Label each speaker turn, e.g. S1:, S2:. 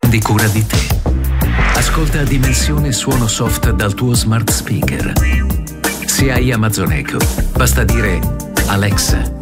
S1: prendi cura di te. Ascolta Dimensione Suono Soft dal tuo smart speaker. Se hai Amazon Echo, basta dire Alexa,